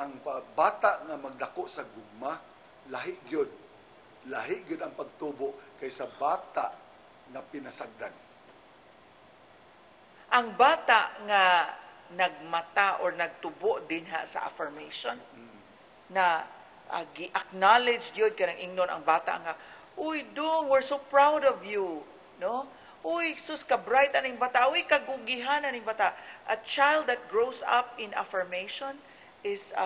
ang bata nga magdako sa gugma, lahi gyud ang pagtubo kaysa bata nga pinasagdan. Ang bata nga nagmata or nagtubo din sa affirmation, na gi-acknowledge yun kanang ingnon ang bata nga, uy, dong, we're so proud of you. No? Uy, sus, ka-bright aning bata. Uy, kagugihan aning bata. A child that grows up in affirmation is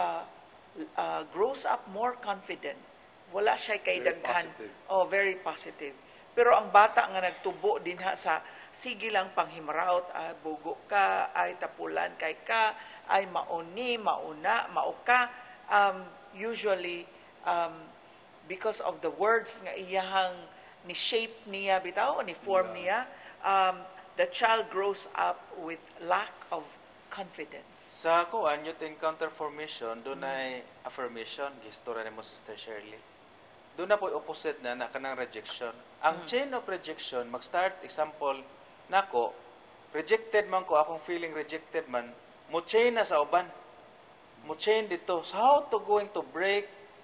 grows up more confident. Wala siya kay daghan. Oh, very positive. Pero ang bata nga nagtubo din sa sige lang panghimraot, bugo ka, ay tapulan kay ka, ay mauni, mauna, mauka. Usually, because of the words nga iyahang ni shape niya bitaw, ni form niya, the child grows up with lack of confidence. Sa kuan, youth encounter formation, doon ay affirmation, gistora ni mo Sister Shirley. Doon na po opposite na kanang rejection. Ang chain of rejection, mag-start, example, nako, rejected man ko, akong feeling rejected man, mo chain na sa uban. Mo chain dito. So how to going to break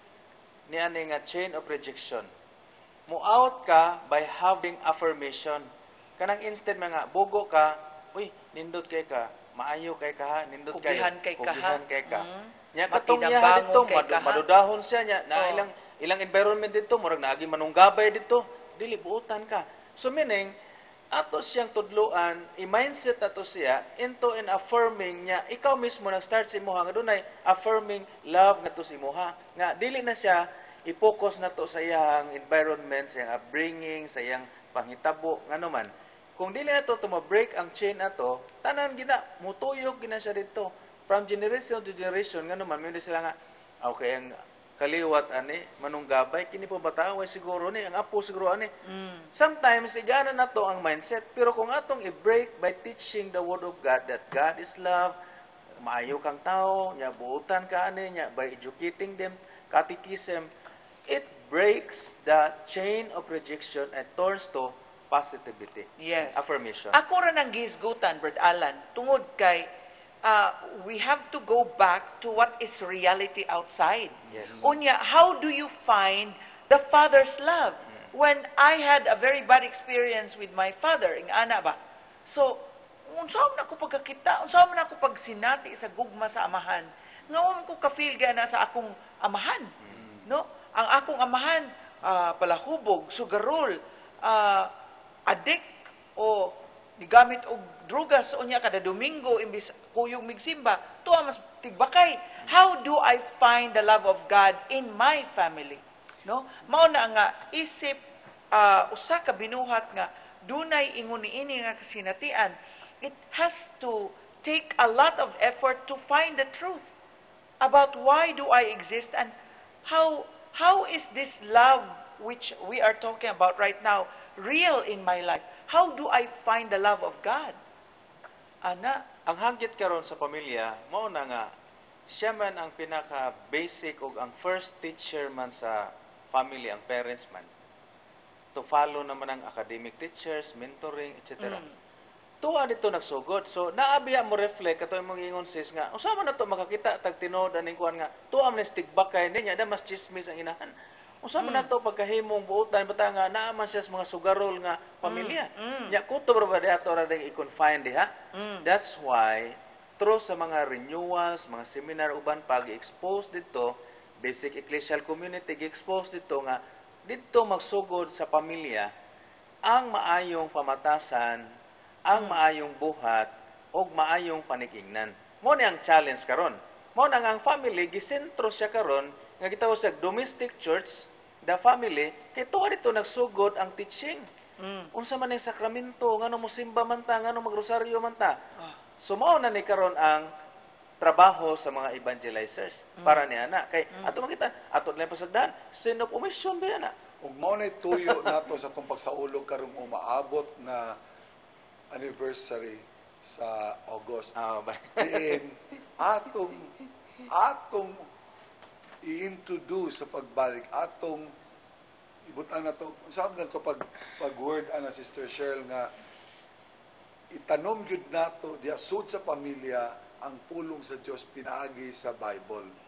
ni ani nga chain of rejection? Mo out ka by having affirmation. Kanang instead mga bugo ka, uy, nindot kay ka, maayo kay ka ha, nindot kay pugihan kay ka. Nya katong niya dito, madudahon siya niya na ilang environment dito, murag naagi manunggabay dito, dili buutan ka. So meaning ato siyang tudluan, i-mindset ato siya into an affirming niya, ikaw mismo nag-start si imuha nga dunay affirming love nato si imuha nga dili na siya i-focus nato sa iyang environment, sa iyang upbringing, sa iyang panghitabo ngano man. Kung dili nato ma-break ang chain ato, tanan gina mutuyok gina siya dito from generation to generation ngano man may sila nga okay ang kaliwat ani manunggabay kini po bataway siguro ni ang apo siguro ani. Sometimes igana na to ang mindset, pero kung atong i-break by teaching the word of God that God is love, maayo kang tao, nya buutan ka ani nya by educating them, catechism, it breaks the chain of rejection and turns to positivity. Yes. Affirmation. Ako ra nang gisgutan, Brad Alan, tungod kay we have to go back to what is reality outside. Yes. Unya, how do you find the Father's love? When I had a very bad experience with my father, ing ana ba? So, unsa man ako pagkakita, unsa man ako pagsinati sa gugma sa amahan, nga ko ka-feel gana sa akong amahan. No? Ang akong amahan, palahubog, sugarol, adik, o nigamit og drugas unya kada Domingo imbis kuyog migsimba, tuwa mas tigbakay. How do I find the love of God in my family? No? Mao na nga isip usa ka binuhat nga dunay ingon niini nga kasinatian. It has to take a lot of effort to find the truth about why do I exist and how is this love which we are talking about right now real in my life? How do I find the love of God? Ana, ang hanggit karon sa pamilya, mao na nga siya man ang pinaka-basic o ang first teacher man sa family, ang parents man. To follow naman ang academic teachers, mentoring, etc. Tuwa dito nagsugod. So, naabiya mo reflect, kato yung mga ingon sis nga, usama na to makakita, tag tinod, aning kuhan nga, tuwa mo na stigbakay niya, da mas chismis ang inahan. Usama na to pagkahimong buutan, bata nga, naaman siya sa mga sugarol nga pamilya. Ya, kuto ba di ato ra i-confine diha? That's why, through sa mga renewals, mga seminar uban, pag-expose dito, basic ecclesial community, gi-expose dito nga, dito magsugod sa pamilya, ang maayong pamatasan, ang maayong buhat, o maayong panikingnan. Mo ni ang challenge karon. Mo na nga ang family, gisentro siya karon, nga gitawag sa domestic church, the family, kay tuwa dito nagsugod ang teaching. Unsa man ang sakramento, ngano mo simba man ta, ngano magrosaryo man ta. So mao na ni karon ang trabaho sa mga evangelizers para ni ana. Kay ato makita, ato lang pasagdan, sin of omission ba ana? Ug mao na tuyo nato sa tong pagsaulog karong umaabot na anniversary sa August. Diin atong i-introduce sa pagbalik, atong ibutan na to, saan ganito pag-word ana Sister Cheryl nga itanom gyud nato diha sud sa pamilya ang pulong sa Dios pinaagi sa Bible.